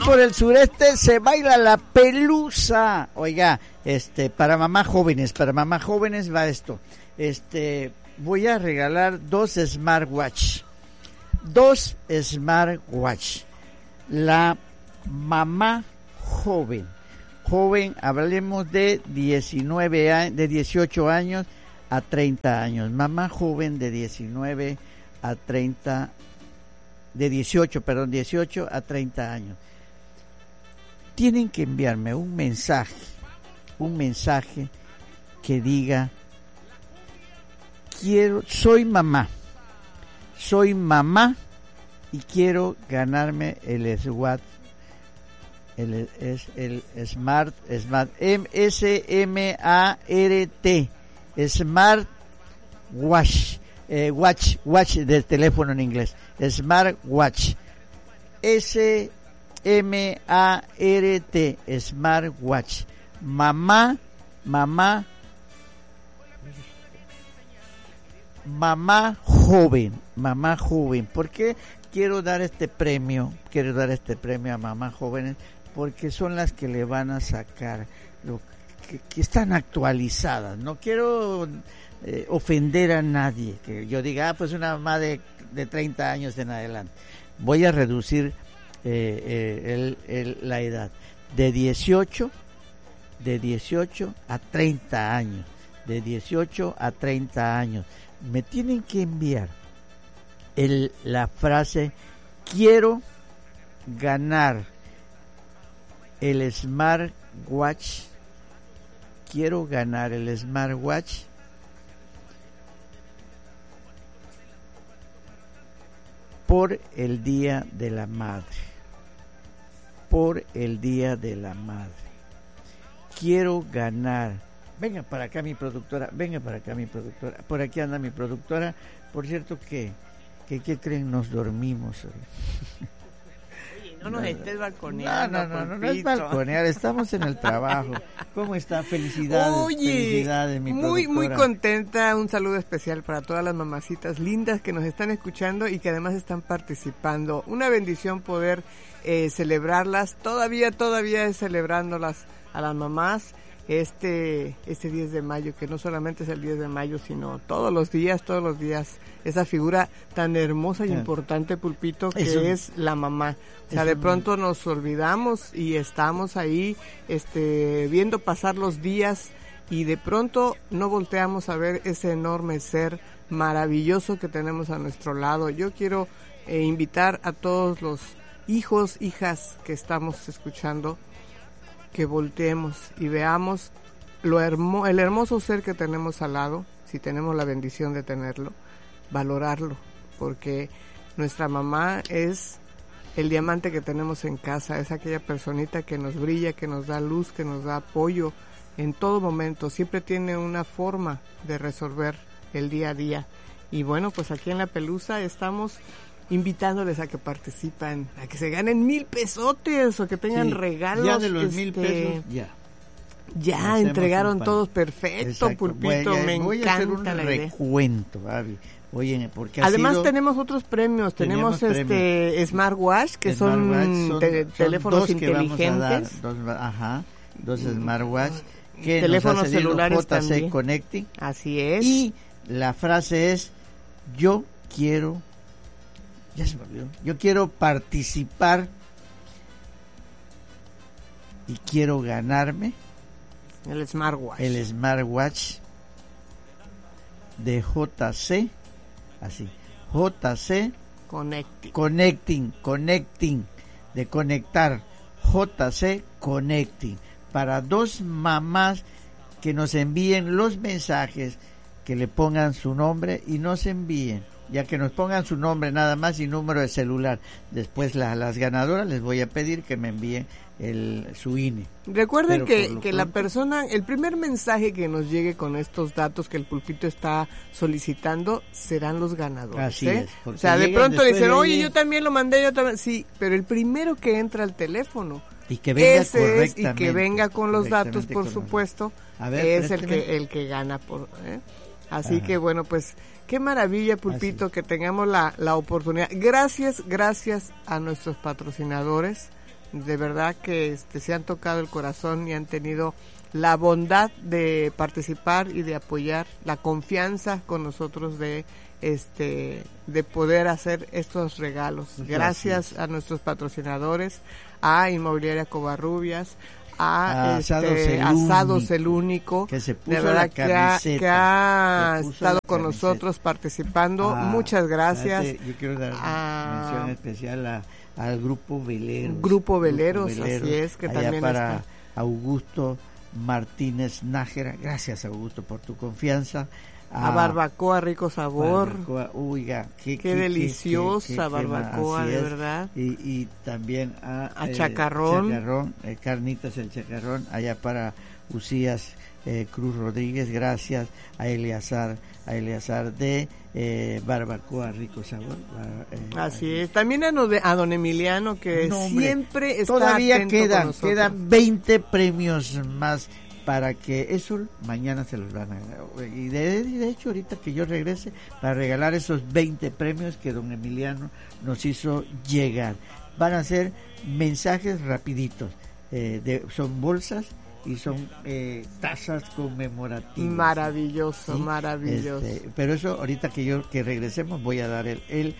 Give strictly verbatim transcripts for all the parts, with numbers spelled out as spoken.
por el sureste se baila la pelusa. Oiga, este, para mamás jóvenes, para mamás jóvenes va esto. Este, voy a regalar dos smartwatch. Dos smartwatch. La mamá joven. Joven, hablemos de diecinueve años, de dieciocho años a treinta años. Mamá joven de diecinueve a treinta, de dieciocho, perdón, dieciocho a treinta años. Tienen que enviarme un mensaje, un mensaje que diga: quiero, soy mamá, soy mamá y quiero ganarme el SWAT. El, es el Smart, Smart, S M A R T, Smart Watch, eh, Watch, Watch del teléfono en inglés, Smart Watch, S M A R T, Smart Watch, mamá, mamá, mamá joven, mamá joven. ¿Por qué quiero dar este premio? Quiero dar este premio a mamás jóvenes porque son las que le van a sacar lo que, que están actualizadas. No quiero eh, ofender a nadie, que yo diga, ah, pues una mamá de, de treinta años en adelante. Voy a reducir eh, eh, el, el, la edad de dieciocho, de dieciocho a treinta años, de dieciocho a treinta años. Me tienen que enviar el, la frase: quiero ganar el smartwatch, quiero ganar el smartwatch por el Día de la Madre, por el Día de la Madre. Quiero ganar. Venga para acá mi productora, venga para acá mi productora. Por aquí anda mi productora. Por cierto que, que ¿qué creen? Nos dormimos hoy. Oye, no nos no, estés balconeando. No, no, no, no, no es balconear, estamos en el trabajo. ¿Cómo está? Felicidades. Oye, felicidades, mi muy, productora. muy contenta. Un saludo especial para todas las mamacitas lindas que nos están escuchando y que además están participando. Una bendición poder eh, celebrarlas. Todavía, todavía es celebrándolas a las mamás. Este este diez de mayo, que no solamente es el diez de mayo, sino todos los días, todos los días, esa figura tan hermosa y yeah. importante, Pulpito, que Eso. es la mamá. O sea, Eso. de pronto nos olvidamos y estamos ahí este viendo pasar los días y de pronto no volteamos a ver ese enorme ser maravilloso que tenemos a nuestro lado. Yo quiero eh, invitar a todos los hijos, hijas que estamos escuchando, que volteemos y veamos lo hermo, el hermoso ser que tenemos al lado, si tenemos la bendición de tenerlo, valorarlo, porque nuestra mamá es el diamante que tenemos en casa, es aquella personita que nos brilla, que nos da luz, que nos da apoyo en todo momento, siempre tiene una forma de resolver el día a día. Y bueno, pues aquí en La Pelusa estamos invitándoles a que participen, a que se ganen mil pesotes o que tengan sí, regalos. Ya de los este, mil pesos, ya. Ya entregaron todos, perfecto. Exacto. Pulpito, voy a, me voy encanta a hacer un la recuento, Gaby. Oye, porque además sido... tenemos otros premios, tenemos, tenemos este premios. Smartwatch, que Smartwatch son, son, te, son teléfonos dos inteligentes. Que vamos a dar, dos, ajá, dos Smartwatch. Que teléfonos nos ha celulares J C también. Connecting. Así es. Y la frase es: yo quiero... Ya se me olvidó. Yo quiero participar y quiero ganarme el smartwatch. El smartwatch de J C, así, J C Connecting. Connecting, Connecting, de conectar, J C Connecting, para dos mamás que nos envíen los mensajes, que le pongan su nombre y nos envíen. Ya que nos pongan su nombre nada más y número de celular. Después la, las ganadoras les voy a pedir que me envíen el, su I N E. Recuerden Pero que, que pronto, la persona, el primer mensaje que nos llegue con estos datos que el Pulpito está solicitando serán los ganadores. Así ¿eh? es. O sea, de pronto dicen, de oye, yo también lo mandé, yo también. Sí, pero el primero que entra al teléfono, y que venga ese correctamente, es, y que venga con los datos, por supuesto, a ver, es el que, el que gana. por ¿eh? Así Ajá. que bueno, pues qué maravilla, Pulpito, Así. que tengamos la, la oportunidad. Gracias, gracias a nuestros patrocinadores, de verdad que este, se han tocado el corazón y han tenido la bondad de participar y de apoyar, la confianza con nosotros de este de poder hacer estos regalos. Gracias, Gracias a nuestros patrocinadores, a Inmobiliaria Covarrubias, a, a este, Asados, el, Asados único, el Único, que se puso de verdad la que ha, que ha estado con camiseta. nosotros participando. Ah, muchas gracias. Yo quiero dar una mención especial a, al Grupo Veleros. Grupo Veleros, Grupo Veleros, así es, que allá también para está. Augusto Martínez Nájera. Gracias, Augusto, por tu confianza. A, a Barbacoa Rico Sabor. Barbacoa, uiga, qué, qué, qué deliciosa qué, qué, barbacoa, de verdad. Y, y también a, a eh, Chacarrón. Chacarrón eh, Carnitas el Chacarrón, allá para Usías eh, Cruz Rodríguez. Gracias a Eleazar, a Eleazar de eh, Barbacoa Rico Sabor. Eh, Así es. También a, no de, a don Emiliano, que no, hombre, siempre está todavía atento quedan, con nosotros. quedan veinte premios más para que eso mañana se los van a y de, de hecho ahorita que yo regrese para regalar esos veinte premios que don Emiliano nos hizo llegar. Van a ser mensajes rapiditos, eh, de, son bolsas y son eh, tazas conmemorativas. Maravilloso, ¿sí? Maravilloso. Este, pero eso ahorita que yo que regresemos voy a dar el el,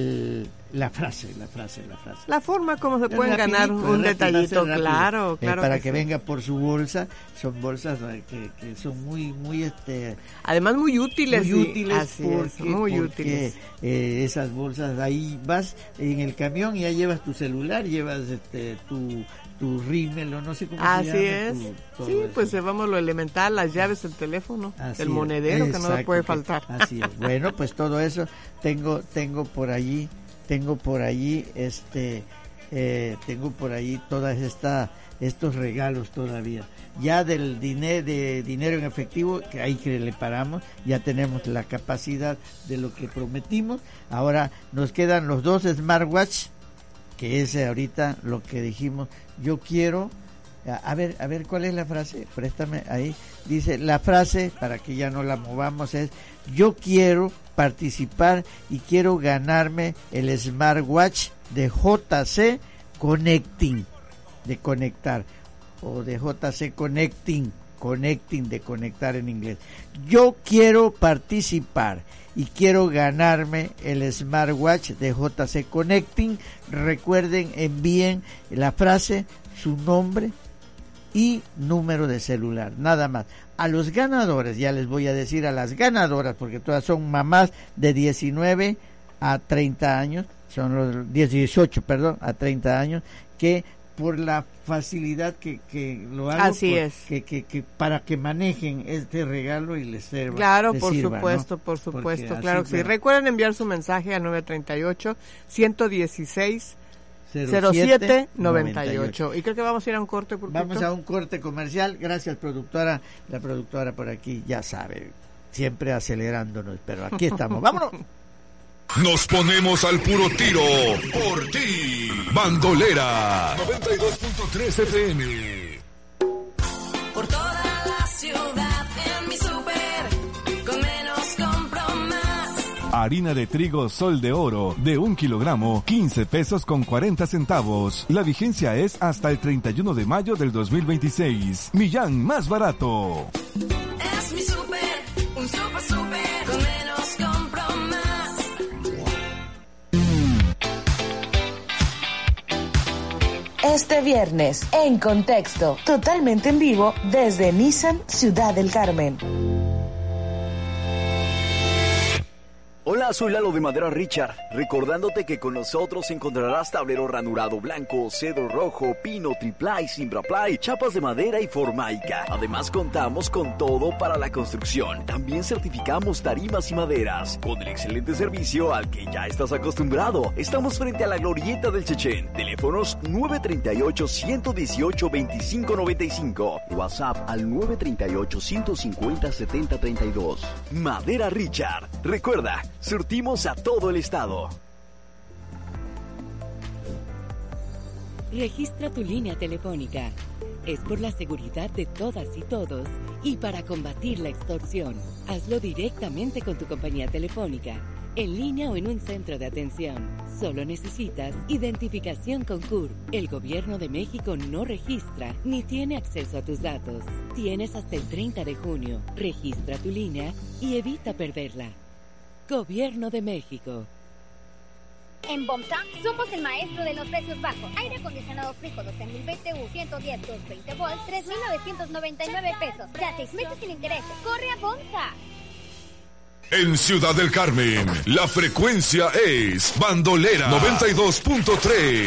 el la frase, la frase, la frase. La forma como se pueden ganar un detallito, claro, claro. Eh, para que, que sí. venga por su bolsa, son bolsas que, que son muy, muy, este. Además muy útiles. Muy sí. útiles, Así porque, es, muy porque, útiles. Eh, esas bolsas, ahí vas en el camión y ya llevas tu celular, llevas este tu tu rímel o no sé cómo Así se llama. es. Tu, sí, eso. Pues llevamos lo elemental, las llaves, el teléfono, así el es. monedero. Exacto, que no puede que, faltar. Así es. Bueno, pues todo eso tengo tengo por allí, tengo por allí este eh, tengo por allí todas esta estos regalos todavía. Ya del dinero de dinero en efectivo, que ahí que le paramos, ya tenemos la capacidad de lo que prometimos. Ahora nos quedan los dos smartwatch, que es ahorita lo que dijimos. Yo quiero, a, a ver, a ver cuál es la frase, préstame ahí. Dice, la frase, para que ya no la movamos, es: yo quiero participar y quiero ganarme el smartwatch de J C Connecting, de conectar, o de J C Connecting, Connecting, de conectar en inglés. Yo quiero participar y quiero ganarme el smartwatch de J C Connecting. Recuerden, envíen la frase, su nombre y número de celular, nada más. A los ganadores, ya les voy a decir a las ganadoras, porque todas son mamás de diecinueve a treinta años, son los dieciocho, perdón, a treinta años, que por la facilidad que, que lo hago, así por, es, que, que, que para que manejen este regalo y les sirva. Claro, les por sirva, supuesto, ¿no? por supuesto, Porque claro así, que sí. Recuerden enviar su mensaje a nueve treinta y ocho, ciento dieciséis, cero siete noventa y ocho. Y creo que vamos a ir a un corte. Por vamos a un corte comercial. Gracias, productora. La productora por aquí, ya sabe, siempre acelerándonos, pero aquí estamos. ¡Vámonos! Nos ponemos al puro tiro por ti. Bandolera noventa y dos punto tres F M. Por toda la ciudad en mi súper, con menos compro más. Harina de trigo Sol de Oro de un kilogramo, quince pesos con cuarenta centavos. La vigencia es hasta el treinta y uno de mayo del dos mil veintiséis. Millán más barato. Es mi súper, un súper súper, con menos compro más. Este viernes, en Contexto, totalmente en vivo desde Nissan Ciudad del Carmen. Hola, soy Lalo de Madera Richard, recordándote que con nosotros encontrarás tablero ranurado blanco, cedro rojo, pino, triplay, simbraplay, chapas de madera y formaica. Además contamos con todo para la construcción. También certificamos tarimas y maderas, con el excelente servicio al que ya estás acostumbrado. Estamos frente a la glorieta del Chechén. Teléfonos nueve treinta y ocho, ciento dieciocho, veinticinco noventa y cinco. WhatsApp al nueve treinta y ocho, ciento cincuenta, setenta treinta y dos. Madera Richard. Recuerda, surtimos a todo el estado. Registra tu línea telefónica. Es por la seguridad de todas y todos y para combatir la extorsión. Hazlo directamente con tu compañía telefónica. en línea o en un centro de atención. Solo necesitas identificación con C U R P. El Gobierno de México no registra ni tiene acceso a tus datos. Tienes hasta el treinta de junio. Registra tu línea y evita perderla. Gobierno de México. En Bomsa somos el maestro de los precios bajos. Aire acondicionado Frijo doce mil veinte U, ciento diez, doscientos veinte volts, tres mil novecientos noventa y nueve pesos. Ya seis meses sin intereses. ¡Corre a Bomsa! En Ciudad del Carmen, la frecuencia es Bandolera noventa y dos punto tres.